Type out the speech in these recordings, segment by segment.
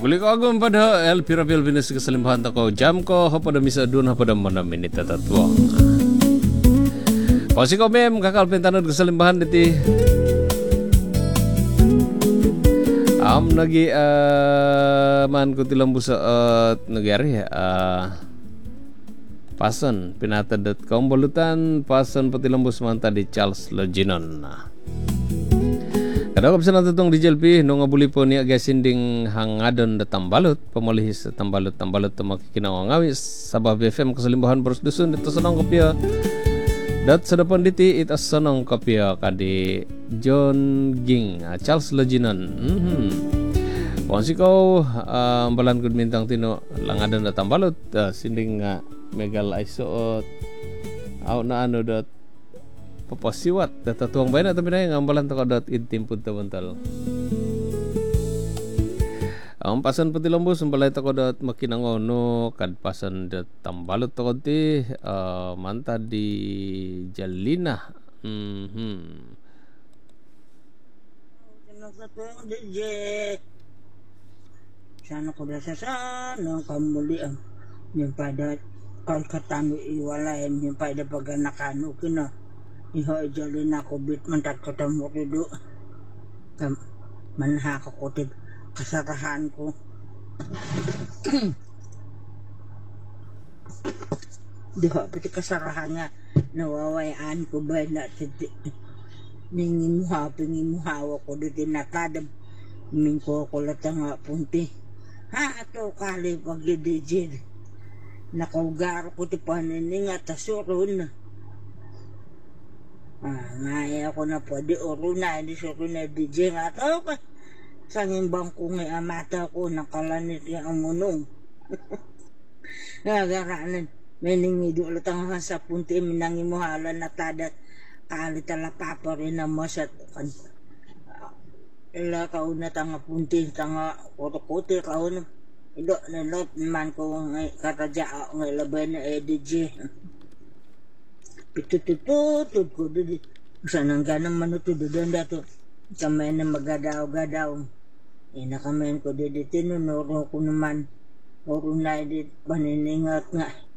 Buli ko agam pada el pirapil binis keselimbahan tako jam ko pada misa dun pada mana minit tatwa. Pasi ko mem kakal pentanod keselimbahan diti. Am lagi man ko tilambu sa negari pason pinata.com bolutan pason patilambu semanta di Charles Loginon. Kada ko bisa natutong di JLP no nga buli po niya gasinding hangadon da tambalot pamolihis tambalot to makikinaw ngawis sa Babi FM kasalimbahan Boros Dusun dito sanong kopya dat sa depan diti it sanong kopya kadi John Ging Charles Loginon. Ponsi ko balan gud mintang tino langadon da tambalot sinding megal aisoot aw na ano dat papasiwat datatuang bayan at pinay ngambalan to kadot intim punta buntal. Ang pasan patilambo sumbalay to kadot makinangono kad pasan dat tambalot to konti manta di Jalina. Sana ko dasa sana kamuli ang yung pada kalkatano iwalayan yung pada paganakano kina iho Jalina ko bit mantat katamo kido manha ko kutib kasarahan ko di ho pati kasarahan nga nawawayaan ko ba na pingimuhawa ko dito nakadam min ko nga punti ato kali pagdidijid nakaugar ko ti panining at asurun na ngaya ko na po di oruna di surun na DJ nga tao ka sangin bangko nga amata ko nakalanit yung amunong nagaranan mening idulot ang sa punti minangimuhalan na tadat kalitala papa rin na masat ila kauna tanga punti tanga kote kauna ido na lot man ko karaja nga labay na DJ pitututut ko didi sanang ganang manutud doon dato kamay na magadaw-gadaw inakamen ko didi tinunuro ko naman oro na di paniningat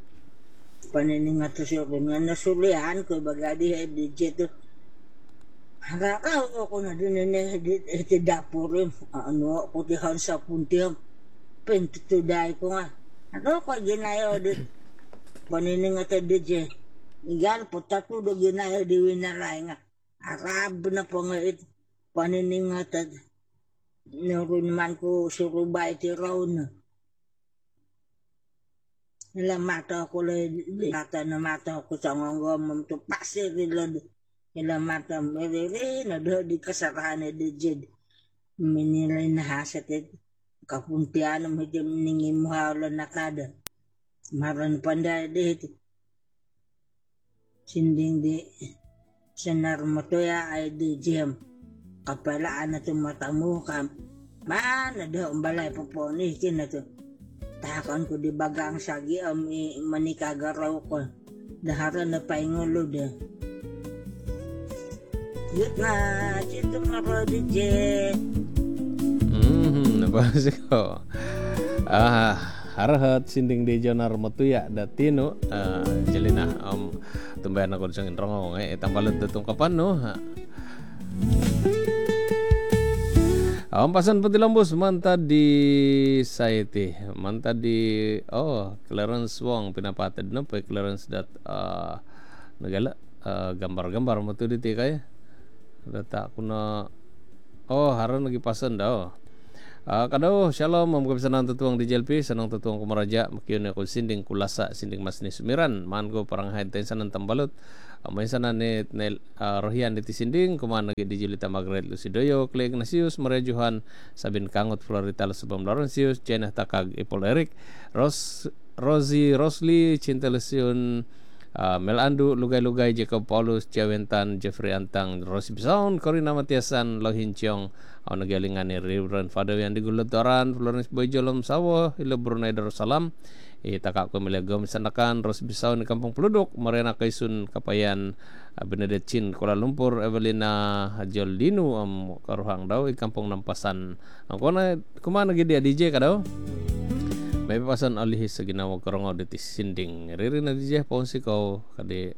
to siya nga nasulihan ko bagadi DJ to harakaw ko na din iti dapurim ano ko tihan sa puntiam pintutuday ko nga ano ko ginayo di paniningat DJ igan po tatudo ginaya di winaray nga arab na po nga paniningatad naroon man ko surubay ti raw na nila mata ko na mata ko sa ngomom to pasir nila mata meriri na do di kasarahan na di jid minilay na hasat kapuntian mo di ningimuhala na kada maran panday di sinding di senar motoya ay di jam kapalaan na tumatamu kam mana do balay poponi kin to takon ko di bagang sagi manikagaraw ko dahara na paingulo de yut na chito maro di je nabasa ko harahat sinding di jonar motuya datino Jalina tumbayan ako sa inrong tambalot datong kapan no pasan patilambos manta di Saiti manta di Clarence Wong pinapatid no pa Clarence dat nagala gambar-gambar mo to diti kaya data ko na haran lagi pasan daw kadaw shalom mam kabisanan tutuang di JLP sanang tutuang kumaraja makiyon ako sinding kulasa sinding mas ni sumiran man ko parang haintain sanan tambalot may sanan ni rohian diti sinding kuman nagi di Julita Margaret Lucidoyo Clay Ignatius Maria Johan Sabin Kangot Florital Subam Laurentius Jenna Takag Ipol Eric Rosie Rosli Cinta Lesion Mel Andu, Lugay-Lugay, Jacob Paulus, Chiawentan, Jeffrey Antang, Rosy Bisaon, Corina Matiasan, Lohin Chiong, ang nagalingan ni Reverend Father Yan di Gulatoran, Florence Boy Jolom Sawo, Hilo Brunei Darussalam, Taka ko Milagom Sanakan, Rosy Bisaon, Kampung Peluduk, Mariana Kaisun, Kapayan, Benedict Chin, Kuala Lumpur, Evelina Joldino, Karuhang daw, Kampung Nampasan. Ang kumana gidi DJ ka daw? May papasan alihis sa ginawag karongaw diti sinding. Riri na DJ ponsi ko kadi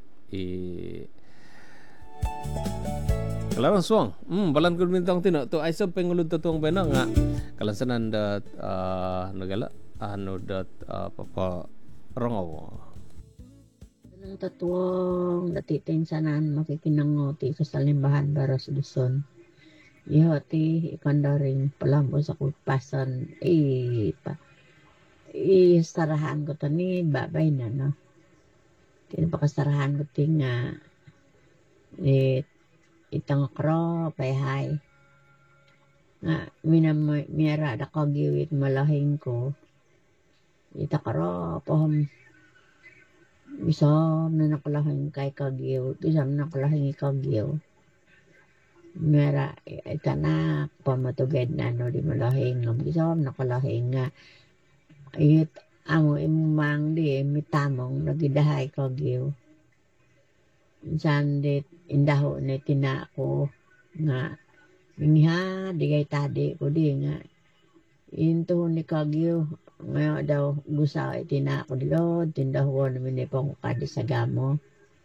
Kalaran suang. Balan ko bintang tino to ay sab pengulod to tuang bena nga kalansanan dat nagala dat papa rongaw. Nang tatuong natitinsanan makikinangoti sa salimbahan baras Luzon. Ihoti ikandaring palambo sa kulpasan istarahan ko tani babay na no. Tinapakastarahan ko tinga itang kro payhay. Nga mira da kagiwit malahing ko. Itakaro pohom bisam na nakalahing kay kagiw, bisam na nakalahing kagiw. Mira itanak pamatuged na no di malahing ngam bisam nakalahing nga it amo imang di mitamong nagidahay kagiw. Insan dit indaho ni tina ko nga mingha digay tadi ko di nga into ni kagiw nga daw gusa tina ko dilod tindaho namin ni pang kadi sa gamo.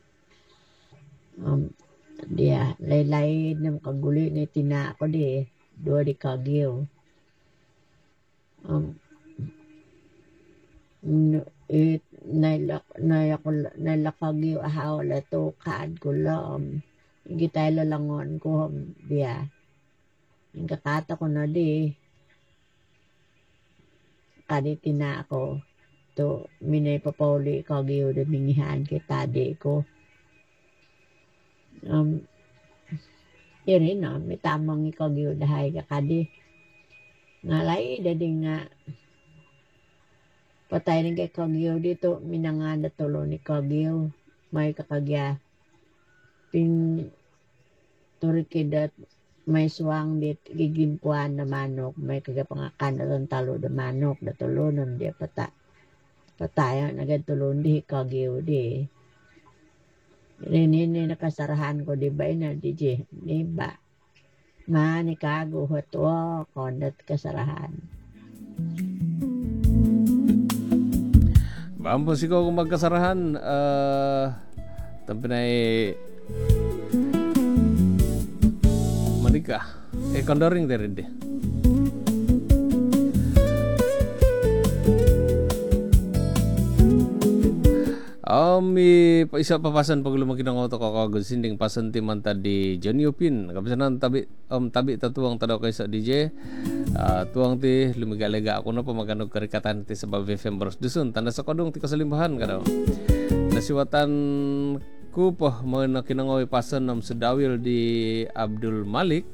Dia laylay nam kaguli ni tina ko di do di kagiw. Nailakagyo ahaw la to kaad ko lang gitay lalangon ko biya ang kakata ko na di kaditina ako to minay papauli kagyo da mingihan kita di ko yun na may tamang ikagyo dahay kakadi ngalay dadi nga patay ng kay kagyo dito minangada tulo ni kagyo may kakagya pin turikidat may suwang dit gigimpuan na manok may kagapangakan na talo da manok da tulo nam dia patayan agad tulo di kagyo di rini nakasarahan ko di ba na DJ di ba ni kago hatwa kondat kasarahan. Bampos ikaw kung magkasarahan tampinay manika kondoring dari deh isa papasan pag lumakin ng auto kakagod sinding pasan timan tadi John Yupin kapisanan tabi tatuang tadaw kay sa DJ tuang ti lumigalega ako na pamaganog karikatan ti sa BFM Baros Dusun tanda sa kodong ti kasalimbahan ka daw nasiwatan ko po mga nakinangawi pasan ng Sudawil di Abdul Malik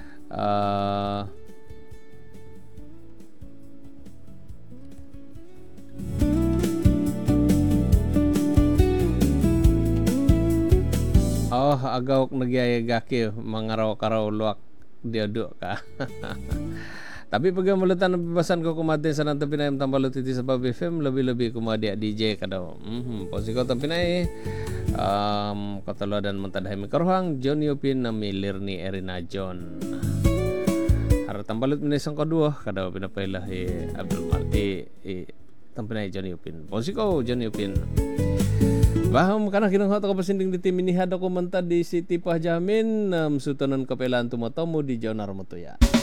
agawak nagyayagaki mga raw-karaw luwak diado ka. Tapi pag mulatan ng bibasan ko kumatin sa nang pinay tambalot iti sa BFM labi-labi kumadi DJ ka daw. Posi ko pinay katuladan mantadahay mi karuhang John Yupin na milir ni Erina John. Hara tambalot minay sang kadua kadaw pinapailah Abdul Malti tampinay John Yupin. Posi ko John Yupin. Baham kana kinanghat ako pasinding diti minihad ako mantad di City Pahjamin sutanon kapelan tumataw mo di Jonar Motoya.